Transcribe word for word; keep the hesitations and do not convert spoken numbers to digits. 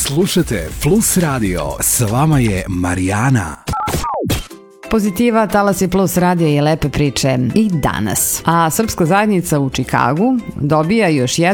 Slušajte Plus Radio, s vama je Marijana. Pozitiva, Talasi Plus radija i lepe priče i danas. A srpska zajednica u Čikagu dobija još jednu